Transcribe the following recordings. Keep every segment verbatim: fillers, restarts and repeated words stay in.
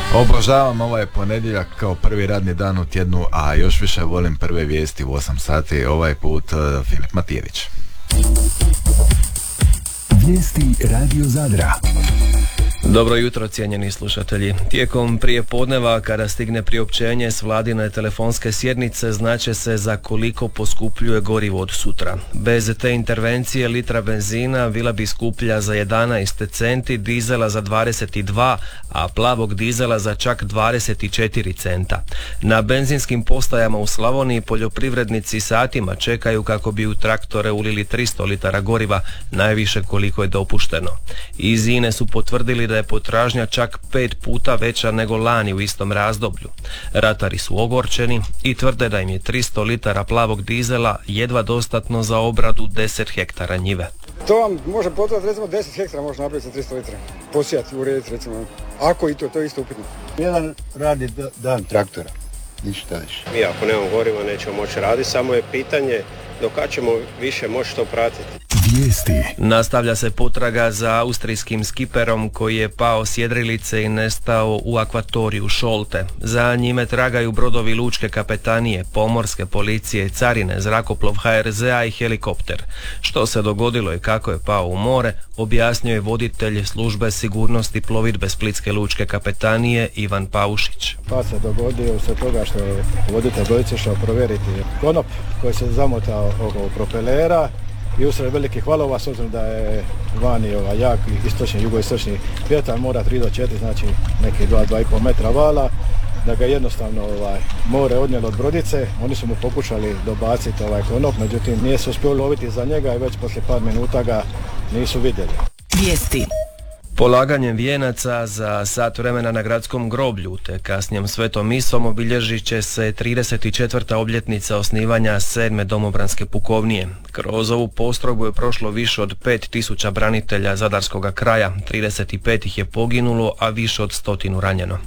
Obožavam ovaj ponedjeljak kao prvi radni dan u tjednu, a još više volim prve vijesti u osam sati, ovaj put uh, Filip Matijević. Vijesti Radio Zadra. Dobro jutro, cijenjeni slušatelji. Tijekom prijepodneva, kada stigne priopćenje s vladine telefonske sjednice, znaće se za koliko poskupljuje gorivo od sutra. Bez te intervencije litra benzina bila bi skuplja za jedanaest centi, dizela za dvadeset dva, a plavog dizela za čak dvadeset četiri centa. Na benzinskim postajama u Slavoniji poljoprivrednici satima čekaju kako bi u traktore ulili tristo litara goriva, najviše koliko je dopušteno. Iz INE su potvrdili da je potražnja čak pet puta veća nego lani u istom razdoblju. Ratari su ogorčeni i tvrde da im je tristo litara plavog dizela jedva dostatno za obradu deset hektara njive. To vam može potrati, recimo deset hektara može napraviti sa tristo litara. Posijati, urediti recimo. Ako i to, to je isto upitno. Jedan radi dan traktora, ništa više. Mi ako nemamo goriva nećemo moći raditi, samo je pitanje do kad ćemo više moći to pratiti. Vijesti. Nastavlja se potraga za austrijskim skiperom koji je pao s jedrilice i nestao u akvatoriju Šolte. Za njime tragaju brodovi lučke kapetanije, pomorske policije, carine, zrakoplov ha er zea i helikopter. Što se dogodilo i kako je pao u more, objasnio je voditelj službe sigurnosti plovidbe Splitske lučke kapetanije Ivan Paušić. Pa se dogodio sve toga što je voditelj brodice išao provjeriti konop koji se zamotao oko propelera i usred velikih valova, s obzirom da je vani ovaj, jak istočni, jugoistočni vjetar, mora tri do četiri, znači neki dva do dva i pol metra vala, da ga jednostavno ovaj, more odnijelo od brodice. Oni su mu pokušali dobaciti ovaj konop, međutim nije se uspio loviti za njega i već poslije par minuta ga nisu vidjeli. Vijesti. Polaganjem vijenaca za sat vremena na gradskom groblju te kasnijom svetom misom obilježit će se trideset četvrta obljetnica osnivanja sedme domobranske pukovnije. Kroz ovu postrojbu je prošlo više od pet tisuća branitelja zadarskoga kraja, trideset pet ih je poginulo, a više od stotinu ranjeno.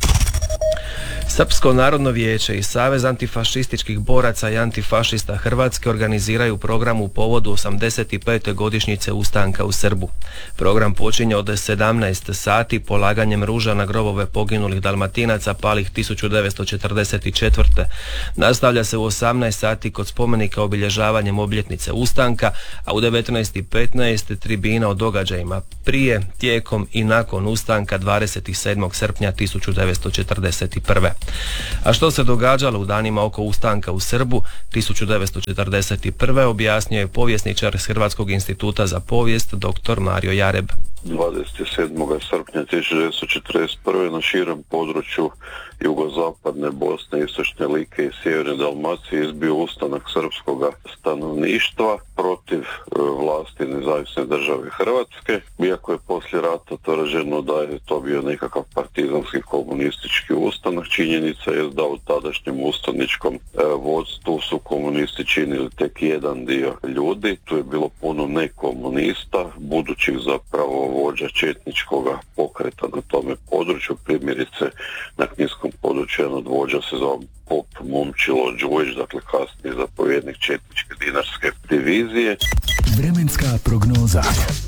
Srpsko narodno vijeće i Savez antifašističkih boraca i antifašista Hrvatske organiziraju program u povodu osamdeset pete godišnjice ustanka u Srbu. Program počinje od sedamnaest sati polaganjem ruža na grobove poginulih Dalmatinaca palih tisuću devetsto četrdeset četvrte. Nastavlja se u osamnaest sati kod spomenika obilježavanjem obljetnice ustanka, a u devetnaest i petnaest tribina o događajima prije, tijekom i nakon ustanka dvadeset sedmog srpnja tisuću devetsto četrdeset prve. A što se događalo u danima oko ustanka u Srbu tisuću devetsto četrdeset prve. objasnio je povjesničar s Hrvatskog instituta za povijest dr. Mario Jareb. dvadeset sedmog srpnja tisuću devetsto četrdeset prve. na širem području jugozapadne Bosne, istočne Like i sjeverne Dalmacije izbio ustanak srpskog stanovništva protiv vlasti nezavisne države Hrvatske. Iako je poslije rata to rečeno da je to bio nekakav partizanski komunistički ustanak, činjenica je da u tadašnjem ustaničkom vodstvu su komunisti činili tek jedan dio ljudi. Tu je bilo puno nekomunista, budućih zapravo vođa četničkog pokreta na tome području, primjerice na kninskom području jedan od vođa se zove Pop Momčilo Đujić, dakle kasniji zapovjednik četničke dinarske divizije. Vremenska prognoza.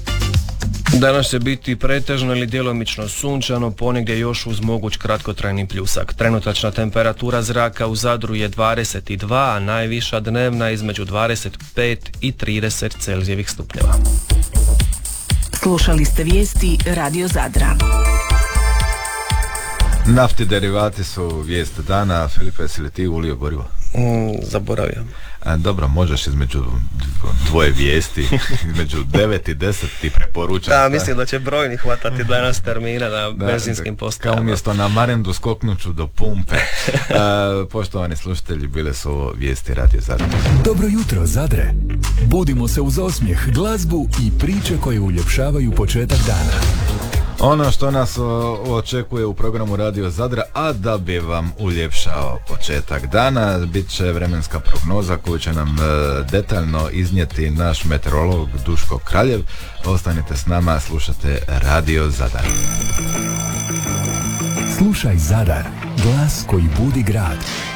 Danas će biti pretežno ili djelomično sunčano, ponegdje još uz moguć kratkotrajni pljusak. Trenutačna temperatura zraka u Zadru je dvadeset dva, a najviša dnevna između dvadeset pet i trideset Celzijevih stupnjeva. Slušali ste vijesti Radio Zadra. Naftni derivati su vijest dana. Filipe, jesi li ti ulio gorivo? Mm, zaboravio. A, dobro, možeš između dvoje vijesti, između devet i deset ti preporučam. Da, mislim da će brojni hvatati danas termina na da, benzinskim postajama. Kao umjesto na Marendu skoknuću do pumpe. A, poštovani slušatelji, bile su ovo vijesti Radio Zadra. Dobro jutro, Zadre. Budimo se uz osmijeh, glazbu i priče koje uljepšavaju početak dana. Ono što nas o, očekuje u programu Radio Zadra, a da bi vam uljepšao početak dana, bit će vremenska prognoza koju će nam e, detaljno iznijeti naš meteorolog Duško Kraljev. Ostanite s nama, slušate Radio Zadar. Slušaj Zadar, glas koji budi grad.